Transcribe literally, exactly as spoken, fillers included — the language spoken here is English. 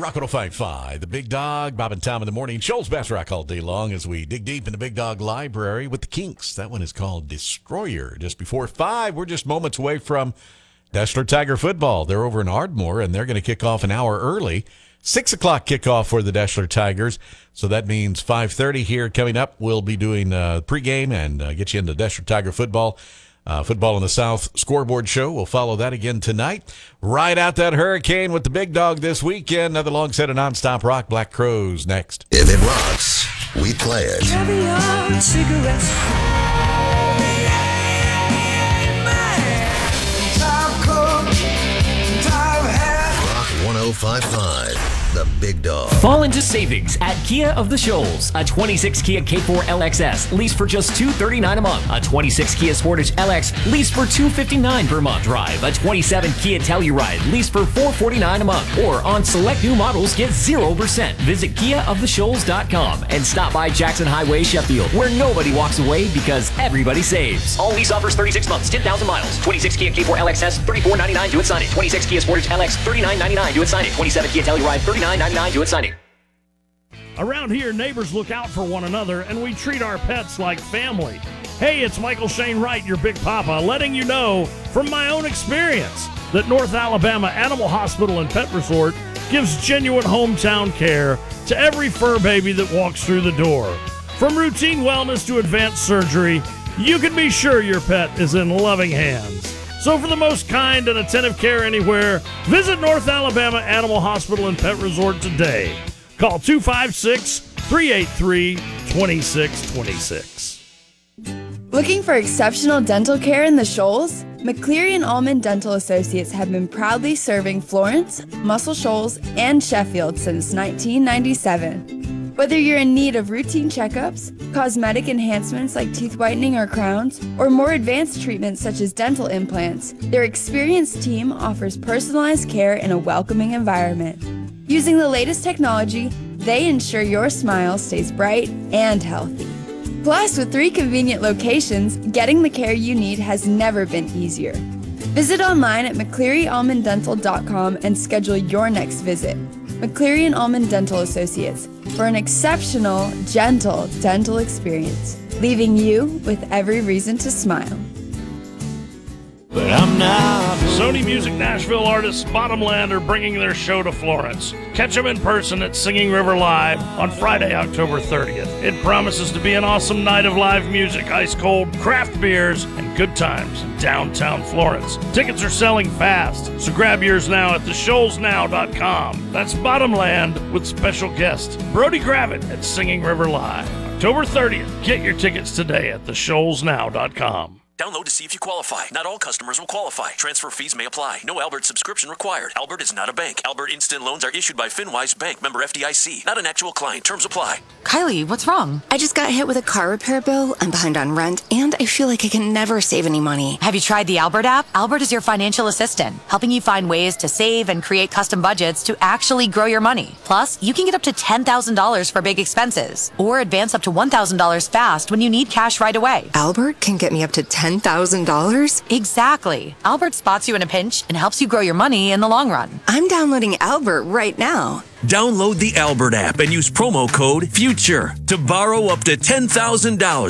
Rock one oh five point five, the Big Dog, Bob and Tom in the morning. Shoals Best Rock all day long as we dig deep in the Big Dog library with the Kinks. That one is called Destroyer. Just before five, we're just moments away from Deshler Tiger football. They're over in Ardmore, and they're going to kick off an hour early. Six o'clock kickoff for the Deshler Tigers. So that means five thirty here coming up. We'll be doing uh, pregame and uh, get you into Deshler Tiger football. Uh, Football in the South scoreboard show. We'll follow that again tonight. Ride out that hurricane with the Big Dog this weekend. Another long set of nonstop rock. Black Crowes next. If it rocks, we play it. Caviar, cigarettes. Rock one oh five point five, the Big Dog. Fall into savings at Kia of the Shoals. A twenty-six Kia K four L X S leased for just two hundred thirty-nine dollars a month. A twenty-six Kia Sportage L X leased for two hundred fifty-nine dollars per month. Drive a twenty-seven Kia Telluride leased for four hundred forty-nine dollars a month. Or on select new models, get zero percent. Visit Kia of the Shoals dot com and stop by Jackson Highway, Sheffield, where nobody walks away because everybody saves. All lease offers thirty-six months, ten thousand miles. twenty-six Kia K four L X S, thirty-four ninety-nine, do it sign it. twenty-six Kia Sportage L X, thirty-nine ninety-nine, do it sign it. twenty-seven Kia Telluride, thirty-nine ninety-nine, do it sign it. Around here, neighbors look out for one another, and we treat our pets like family. Hey, it's Michael Shane Wright, your Big Papa, letting you know from my own experience that North Alabama Animal Hospital and Pet Resort gives genuine hometown care to every fur baby that walks through the door. From routine wellness to advanced surgery, you can be sure your pet is in loving hands. So for the most kind and attentive care anywhere, visit North Alabama Animal Hospital and Pet Resort today. Call two five six, three eight three, two six two six. Looking for exceptional dental care in the Shoals? McCleary and Allman Dental Associates have been proudly serving Florence, Muscle Shoals, and Sheffield since nineteen ninety-seven. Whether you're in need of routine checkups, cosmetic enhancements like teeth whitening or crowns, or more advanced treatments such as dental implants, their experienced team offers personalized care in a welcoming environment. Using the latest technology, they ensure your smile stays bright and healthy. Plus, with three convenient locations, getting the care you need has never been easier. Visit online at mccleary allman dental dot com and schedule your next visit. McCleary and Allman Dental Associates, for an exceptional, gentle dental experience, leaving you with every reason to smile. But I'm not. Sony Music Nashville artists Bottomland are bringing their show to Florence. Catch them in person at Singing River Live on Friday, October thirtieth. It promises to be an awesome night of live music, ice-cold craft beers, and good times in downtown Florence. Tickets are selling fast, so grab yours now at the shoals now dot com. That's Bottomland with special guest Brody Gravitt at Singing River Live. October thirtieth. Get your tickets today at the shoals now dot com. Download to see if you qualify. Not all customers will qualify. Transfer fees may apply. No Albert subscription required. Albert is not a bank. Albert Instant Loans are issued by FinWise Bank, member F D I C. Not an actual client. Terms apply. Kylie, what's wrong? I just got hit with a car repair bill. I'm behind on rent, and I feel like I can never save any money. Have you tried the Albert app? Albert is your financial assistant, helping you find ways to save and create custom budgets to actually grow your money. Plus, you can get up to ten thousand dollars for big expenses, or advance up to one thousand dollars fast when you need cash right away. Albert can get me up to ten thousand dollars? Exactly. Albert spots you in a pinch and helps you grow your money in the long run. I'm downloading Albert right now. Download the Albert app and use promo code FUTURE to borrow up to ten thousand dollars.